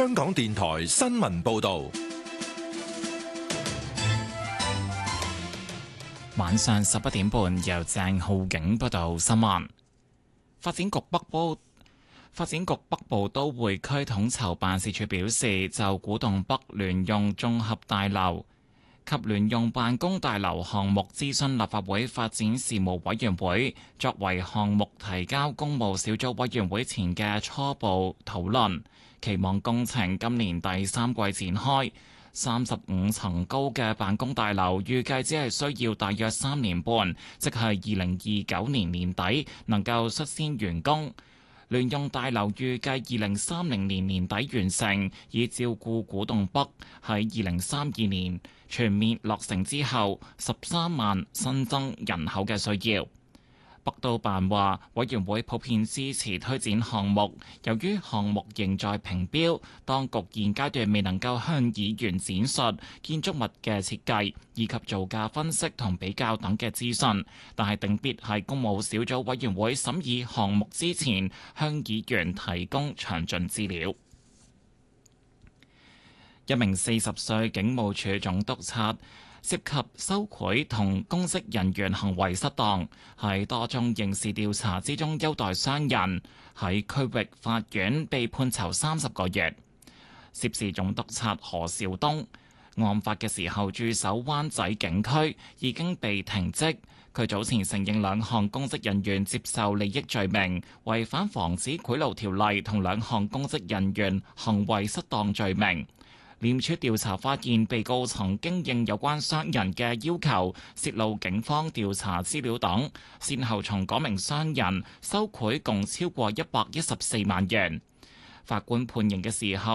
香港電台新聞報道。 晚上11點半，由鄭浩景報道新聞。發展局北部都會區統籌辦事處表示，就古洞北聯用綜合大樓及聯用辦公大樓項目諮詢立法會發展事務委員會，作為項目提交公務小組委員會前嘅初步討論，期望工程今年第3季展開。35層高嘅辦公大樓預計只係需要大約3年半，即係2029年年底能夠率先完工。聯用大樓預計2030年年底完成，以照顧古洞北喺2032年全面落成之後13萬新增人口嘅需要。北都辦話，委員會普遍支持推展項目，由於項目仍在評標，當局現階段未能夠向議員展述建築物嘅設計以及造價分析同比較等嘅資訊，但係定必喺公務小組委員會審議項目之前，向議員提供詳盡資料。一名40歲警務處總督察涉及收賄同公職人員行為失當，喺多宗刑事調查之中優待商人，喺區域法院被判囚30個月。涉事總督察何兆東，案發嘅時候駐守灣仔警區，已經被停職。佢早前承認2項公職人員接受利益罪名，違反防止賄賂條例同2項公職人員行為失當罪名。廉署調查發現，被告曾經應有關商人嘅要求，泄露警方調查資料等，先後從嗰名商人收賄共超過114萬元。法官判刑嘅時候，